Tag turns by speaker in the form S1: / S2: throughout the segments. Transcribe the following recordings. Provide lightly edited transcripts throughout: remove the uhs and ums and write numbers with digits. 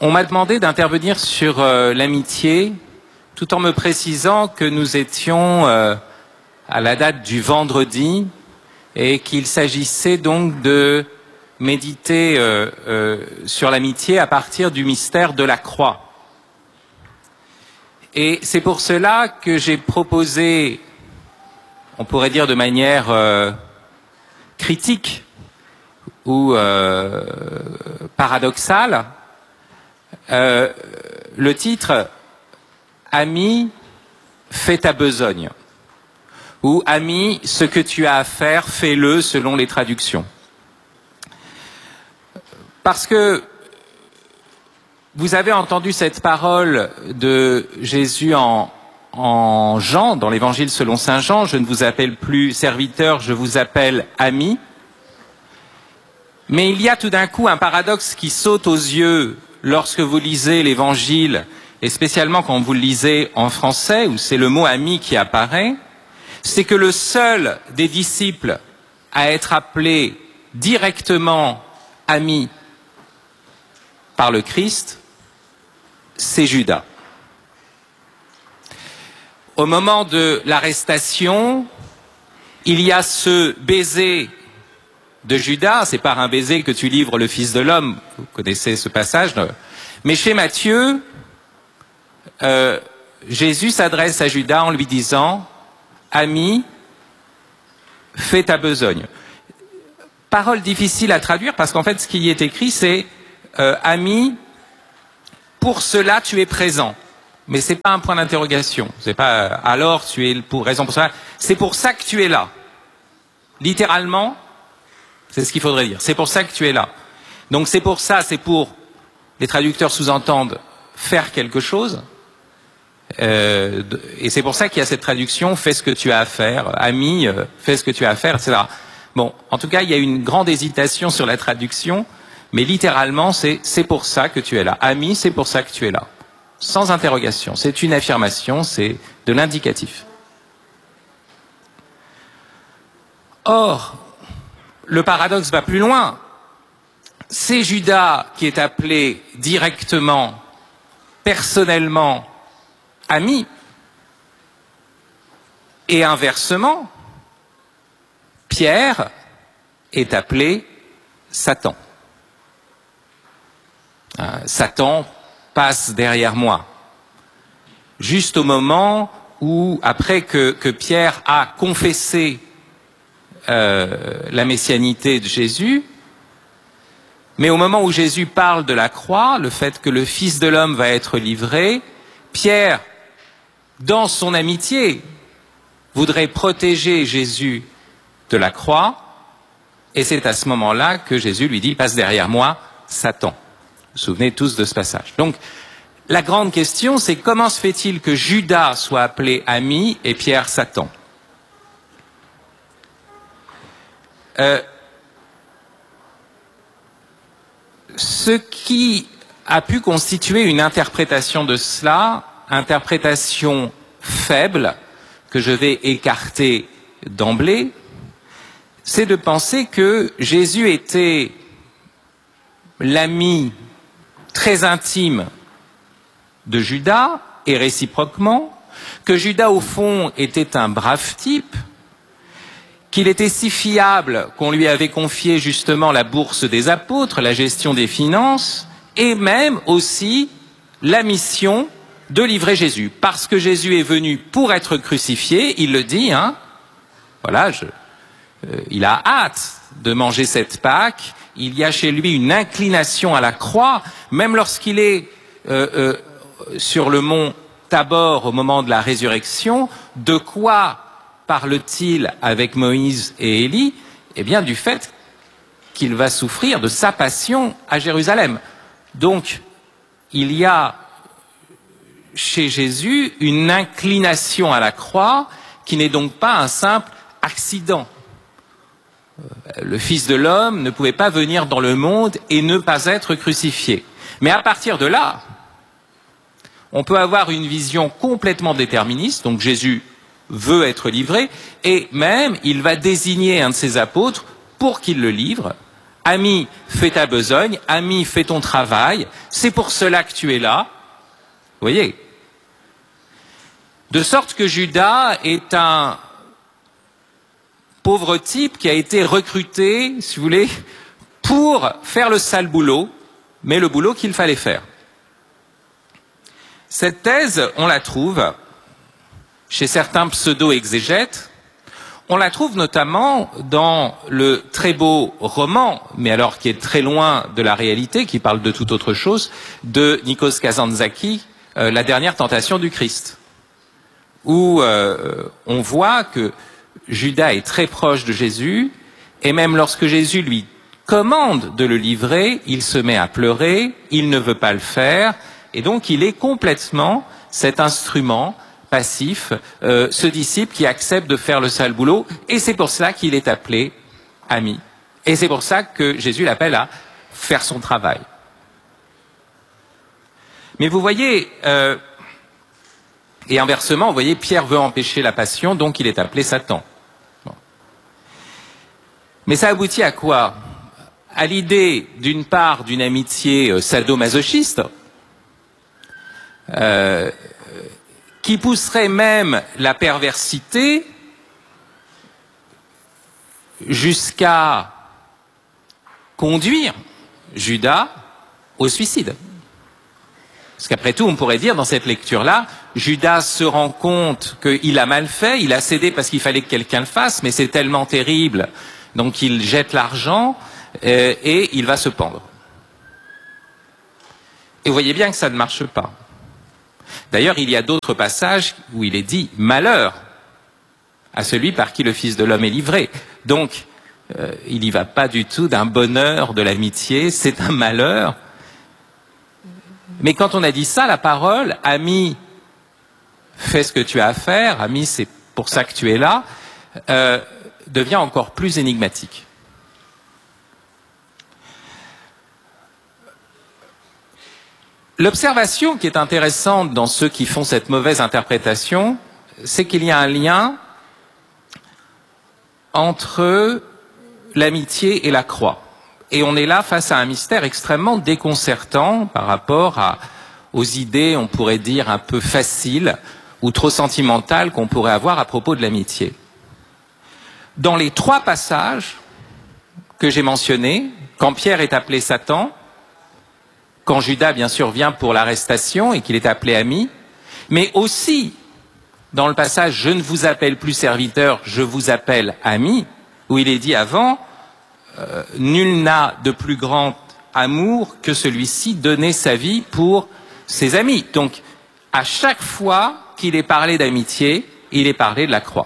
S1: On m'a demandé d'intervenir sur l'amitié, tout en me précisant que nous étions à la date du vendredi et qu'il s'agissait donc de méditer sur l'amitié à partir du mystère de la croix. Et c'est pour cela que j'ai proposé, on pourrait dire de manière critique ou paradoxale, le titre « Ami, fais ta besogne » ou « Ami, ce que tu as à faire, fais-le » selon les traductions. Parce que vous avez entendu cette parole de Jésus en Jean, dans l'Évangile selon saint Jean, « Je ne vous appelle plus serviteur, je vous appelle ami ». Mais il y a tout d'un coup un paradoxe qui saute aux yeux lorsque vous lisez l'Évangile, et spécialement quand vous le lisez en français, où c'est le mot « ami » qui apparaît, c'est que le seul des disciples à être appelé directement « ami » par le Christ, c'est Judas. Au moment de l'arrestation, il y a ce baiser de Judas, c'est par un baiser que tu livres le Fils de l'homme, vous connaissez ce passage, mais chez Matthieu, Jésus s'adresse à Judas en lui disant « Ami, fais ta besogne ». Parole difficile à traduire parce qu'en fait ce qui y est écrit c'est « Ami, pour cela tu es présent ». Mais c'est pas un point d'interrogation, c'est pas « alors tu es pour raison pour cela », c'est pour ça que tu es là. Littéralement, c'est ce qu'il faudrait dire. C'est pour ça que tu es là. Donc c'est pour ça, c'est pour, les traducteurs sous-entendent, faire quelque chose. Et c'est pour ça qu'il y a cette traduction, fais ce que tu as à faire, ami, fais ce que tu as à faire, etc. Bon, en tout cas, il y a une grande hésitation sur la traduction, mais littéralement, c'est pour ça que tu es là. Ami, c'est pour ça que tu es là. Sans interrogation. C'est une affirmation, c'est de l'indicatif. Or, le paradoxe va plus loin. C'est Judas qui est appelé directement, personnellement, ami. Et inversement, Pierre est appelé Satan. Satan passe derrière moi. Juste au moment où, après que Pierre a confessé la messianité de Jésus, mais au moment où Jésus parle de la croix, le fait que le Fils de l'homme va être livré, Pierre, dans son amitié, voudrait protéger Jésus de la croix, et c'est à ce moment-là que Jésus lui dit « Passe derrière moi, Satan ». Vous vous souvenez tous de ce passage. Donc, la grande question, c'est comment se fait-il que Judas soit appelé ami et Pierre Satan ? Ce qui a pu constituer une interprétation de cela, interprétation faible, que je vais écarter d'emblée, c'est de penser que Jésus était l'ami très intime de Judas, et réciproquement, que Judas, au fond, était un brave type, qu'il était si fiable qu'on lui avait confié justement la bourse des apôtres, la gestion des finances, et même aussi la mission de livrer Jésus. Parce que Jésus est venu pour être crucifié, il le dit, hein, voilà, il a hâte de manger cette Pâque, il y a chez lui une inclination à la croix, même lorsqu'il est sur le mont Tabor au moment de la résurrection, de quoi parle-t-il avec Moïse et Élie? Eh bien, du fait qu'il va souffrir de sa passion à Jérusalem. Donc, il y a chez Jésus une inclination à la croix qui n'est donc pas un simple accident. Le Fils de l'homme ne pouvait pas venir dans le monde et ne pas être crucifié. Mais à partir de là, on peut avoir une vision complètement déterministe, donc Jésus veut être livré, et même il va désigner un de ses apôtres pour qu'il le livre, Ami, fais ta besogne, ami, fais ton travail, c'est pour cela que tu es là. Vous voyez? De sorte que Judas est un pauvre type qui a été recruté, si vous voulez, pour faire le sale boulot, mais le boulot qu'il fallait faire. Cette thèse, on la trouve chez certains pseudo-exégètes, on la trouve notamment dans le très beau roman, mais alors qui est très loin de la réalité, qui parle de toute autre chose, de Nikos Kazantzakis, La dernière tentation du Christ, où on voit que Judas est très proche de Jésus, et même lorsque Jésus lui commande de le livrer, il se met à pleurer, il ne veut pas le faire, et donc il est complètement cet instrument passif, ce disciple qui accepte de faire le sale boulot, et c'est pour ça qu'il est appelé ami. Et c'est pour ça que Jésus l'appelle à faire son travail. Mais vous voyez, et inversement, vous voyez, Pierre veut empêcher la passion, donc il est appelé Satan. Bon. Mais ça aboutit à quoi? À l'idée, d'une part, d'une amitié sadomasochiste, qui pousserait même la perversité jusqu'à conduire Judas au suicide. Parce qu'après tout, on pourrait dire dans cette lecture-là, Judas se rend compte qu'il a mal fait, il a cédé parce qu'il fallait que quelqu'un le fasse, mais c'est tellement terrible, donc il jette l'argent et il va se pendre. Et vous voyez bien que ça ne marche pas. D'ailleurs, il y a d'autres passages où il est dit « malheur à celui par qui le Fils de l'homme est livré ». Donc, il n'y va pas du tout d'un bonheur de l'amitié, c'est un malheur. Mais quand on a dit ça, la parole « ami, fais ce que tu as à faire, ami, c'est pour ça que tu es là », devient encore plus énigmatique. L'observation qui est intéressante dans ceux qui font cette mauvaise interprétation, c'est qu'il y a un lien entre l'amitié et la croix. Et on est là face à un mystère extrêmement déconcertant par rapport aux idées, on pourrait dire, un peu faciles ou trop sentimentales qu'on pourrait avoir à propos de l'amitié. Dans les trois passages que j'ai mentionnés, quand Pierre est appelé Satan, quand Judas, bien sûr, vient pour l'arrestation et qu'il est appelé ami, mais aussi dans le passage « Je ne vous appelle plus serviteur, je vous appelle ami », où il est dit avant « Nul n'a de plus grand amour que celui-ci, donner sa vie pour ses amis ». Donc, à chaque fois qu'il est parlé d'amitié, il est parlé de la croix.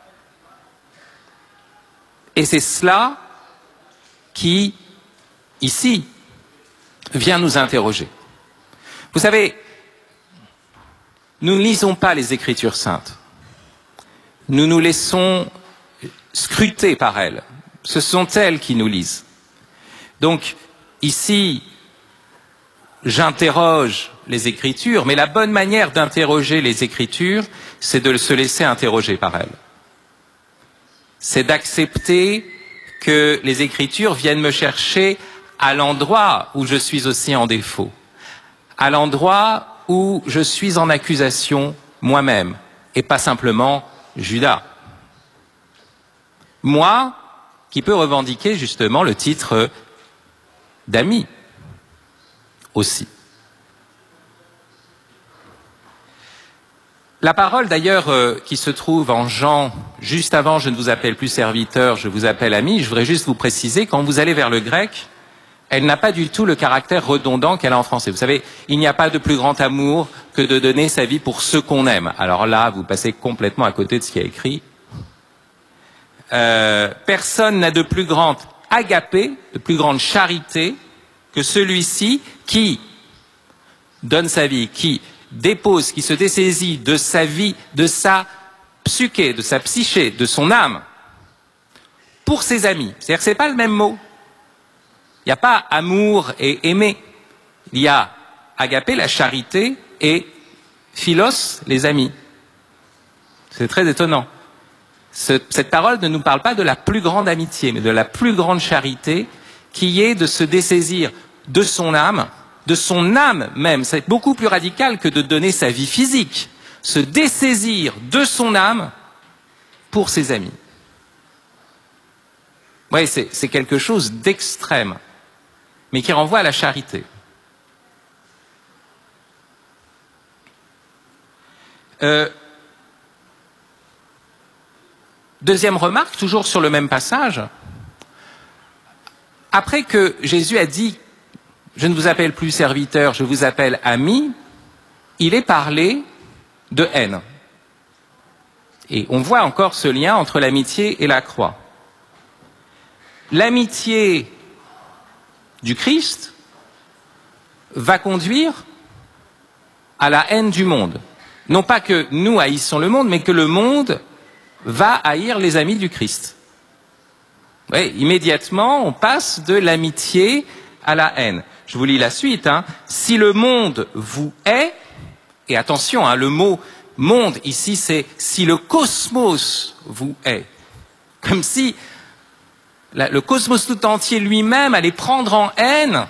S1: Et c'est cela qui, ici, vient nous interroger. Vous savez, nous ne lisons pas les Écritures saintes. Nous nous laissons scruter par elles. Ce sont elles qui nous lisent. Donc, ici, j'interroge les Écritures, mais la bonne manière d'interroger les Écritures, c'est de se laisser interroger par elles. C'est d'accepter que les Écritures viennent me chercher à l'endroit où je suis aussi en défaut, à l'endroit où je suis en accusation moi-même, et pas simplement Judas. Moi, qui peux revendiquer justement le titre d'ami aussi. La parole d'ailleurs qui se trouve en Jean, juste avant « Je ne vous appelle plus serviteur, je vous appelle ami », je voudrais juste vous préciser, quand vous allez vers le grec, elle n'a pas du tout le caractère redondant qu'elle a en français. Vous savez, il n'y a pas de plus grand amour que de donner sa vie pour ceux qu'on aime. Alors là, vous passez complètement à côté de ce qui est écrit. Personne n'a de plus grande agapé, de plus grande charité que celui-ci qui donne sa vie, qui dépose, qui se dessaisit de sa vie, de sa psyché, de sa psyché, de son âme, pour ses amis. C'est-à-dire que c'est pas le même mot. Il n'y a pas amour et aimer. Il y a agapé, la charité, et philos, les amis. C'est très étonnant. Cette parole ne nous parle pas de la plus grande amitié, mais de la plus grande charité qui est de se dessaisir de son âme même. C'est beaucoup plus radical que de donner sa vie physique. Se dessaisir de son âme pour ses amis. Oui, c'est quelque chose d'extrême, mais qui renvoie à la charité. Deuxième remarque, toujours sur le même passage. Après que Jésus a dit « Je ne vous appelle plus serviteur, je vous appelle ami », il est parlé de haine. Et on voit encore ce lien entre l'amitié et la croix. L'amitié du Christ va conduire à la haine du monde. Non pas que nous haïssons le monde, mais que le monde va haïr les amis du Christ. Oui, immédiatement, on passe de l'amitié à la haine. Je vous lis la suite. Si le monde vous hait, et attention, le mot monde ici, c'est si le cosmos vous hait. Comme si le cosmos tout entier lui-même allait prendre en haine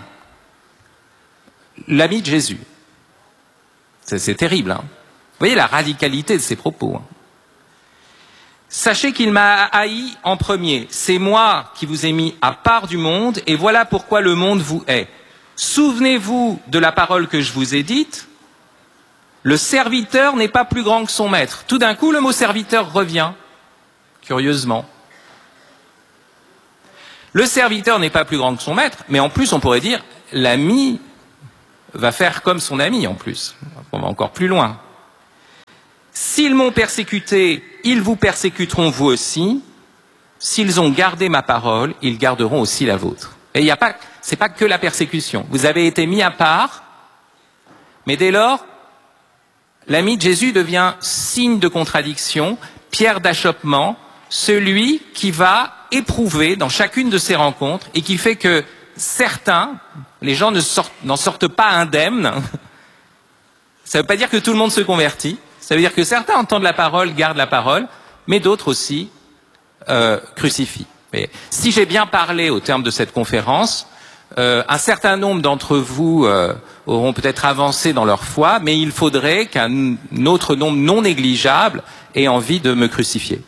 S1: l'ami de Jésus. C'est terrible. Vous voyez la radicalité de ces propos. Sachez qu'il m'a haï en premier. C'est moi qui vous ai mis à part du monde, et voilà pourquoi le monde vous hait. Souvenez-vous de la parole que je vous ai dite. Le serviteur n'est pas plus grand que son maître. Tout d'un coup, le mot serviteur revient, curieusement. Le serviteur n'est pas plus grand que son maître, mais en plus, on pourrait dire, l'ami va faire comme son ami, en plus. On va encore plus loin. S'ils m'ont persécuté, ils vous persécuteront vous aussi. S'ils ont gardé ma parole, ils garderont aussi la vôtre. Et c'est pas que la persécution. Vous avez été mis à part, mais dès lors, l'ami de Jésus devient signe de contradiction, pierre d'achoppement, celui qui va éprouver dans chacune de ces rencontres et qui fait que certains, les gens n'en sortent pas indemnes. Ça ne veut pas dire que tout le monde se convertit. Ça veut dire que certains entendent la parole, gardent la parole, mais d'autres aussi crucifient. Et si j'ai bien parlé au terme de cette conférence, un certain nombre d'entre vous auront peut-être avancé dans leur foi, mais il faudrait qu'un autre nombre non négligeable ait envie de me crucifier.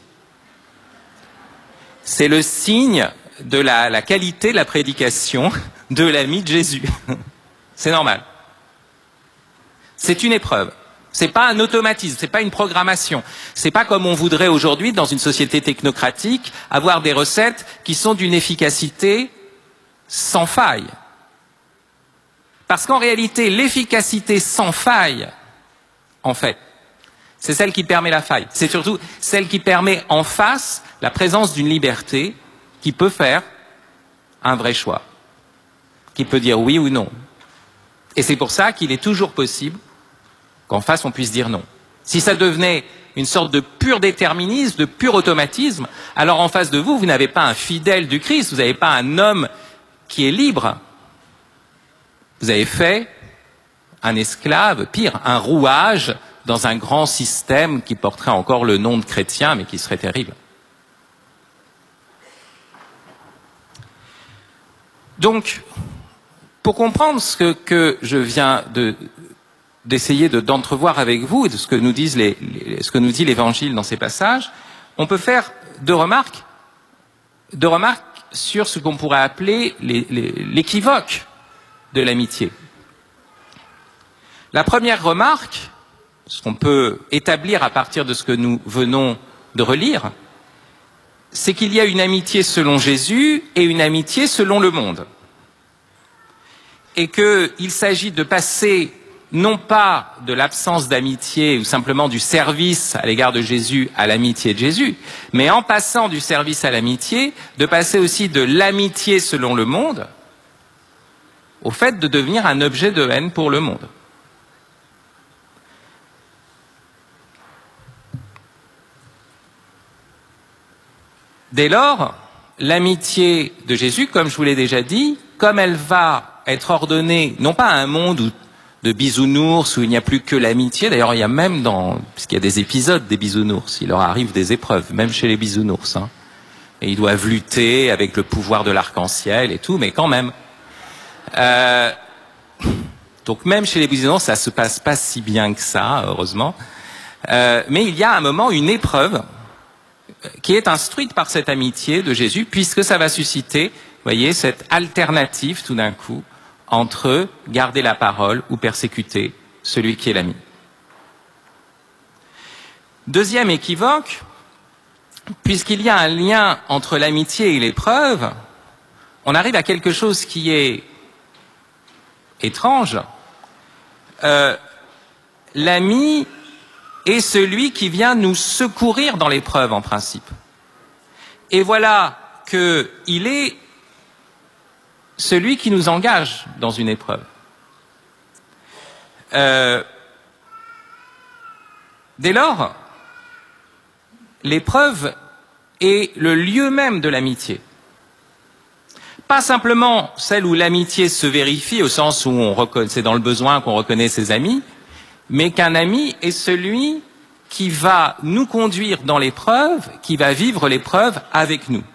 S1: C'est le signe de la qualité de la prédication de l'ami de Jésus. C'est normal. C'est une épreuve. C'est pas un automatisme, c'est pas une programmation. C'est pas comme on voudrait aujourd'hui, dans une société technocratique, avoir des recettes qui sont d'une efficacité sans faille. Parce qu'en réalité, l'efficacité sans faille, en fait, c'est celle qui permet la faille. C'est surtout celle qui permet en face la présence d'une liberté qui peut faire un vrai choix, qui peut dire oui ou non. Et c'est pour ça qu'il est toujours possible qu'en face on puisse dire non. Si ça devenait une sorte de pur déterminisme, de pur automatisme, alors en face de vous, vous n'avez pas un fidèle du Christ, vous n'avez pas un homme qui est libre. Vous avez fait un esclave, pire, un rouage dans un grand système qui porterait encore le nom de chrétien, mais qui serait terrible. Donc, pour comprendre ce que je viens d'essayer d'entrevoir avec vous et de ce que nous dit l'Évangile dans ces passages, on peut faire deux remarques sur ce qu'on pourrait appeler l'équivoque de l'amitié. La première remarque, ce qu'on peut établir à partir de ce que nous venons de relire, c'est qu'il y a une amitié selon Jésus et une amitié selon le monde. Et qu'il s'agit de passer non pas de l'absence d'amitié ou simplement du service à l'égard de Jésus à l'amitié de Jésus, mais en passant du service à l'amitié, de passer aussi de l'amitié selon le monde au fait de devenir un objet de haine pour le monde. Dès lors, l'amitié de Jésus, comme je vous l'ai déjà dit, comme elle va être ordonnée, non pas à un monde de bisounours où il n'y a plus que l'amitié, d'ailleurs il y a même puisqu'il y a des épisodes des bisounours, il leur arrive des épreuves, même chez les bisounours. et ils doivent lutter avec le pouvoir de l'arc-en-ciel et tout, mais quand même. Donc même chez les musulmans, ça se passe pas si bien que ça, heureusement. Mais il y a à un moment une épreuve qui est instruite par cette amitié de Jésus, puisque ça va susciter, vous voyez, cette alternative tout d'un coup entre garder la parole ou persécuter celui qui est l'ami. Deuxième équivoque, puisqu'il y a un lien entre l'amitié et l'épreuve, on arrive à quelque chose qui est étrange. L'ami est celui qui vient nous secourir dans l'épreuve, en principe. Et voilà qu'il est celui qui nous engage dans une épreuve. Dès lors, l'épreuve est le lieu même de l'amitié. Pas simplement celle où l'amitié se vérifie au sens où c'est dans le besoin qu'on reconnaît ses amis, mais qu'un ami est celui qui va nous conduire dans l'épreuve, qui va vivre l'épreuve avec nous.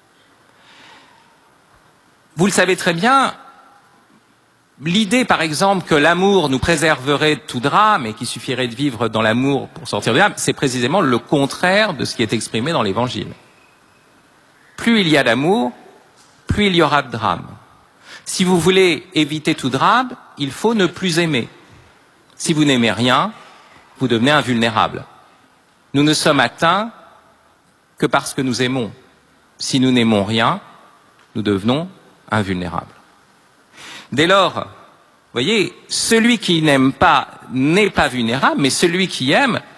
S1: Vous le savez très bien, l'idée par exemple que l'amour nous préserverait de tout drame et qu'il suffirait de vivre dans l'amour pour sortir du drame, c'est précisément le contraire de ce qui est exprimé dans l'Évangile. Plus il y a d'amour, plus il y aura de drame. Si vous voulez éviter tout drame, il faut ne plus aimer. Si vous n'aimez rien, vous devenez invulnérable. Nous ne sommes atteints que parce que nous aimons. Si nous n'aimons rien, nous devenons invulnérables. Dès lors, vous voyez, celui qui n'aime pas n'est pas vulnérable, mais celui qui aime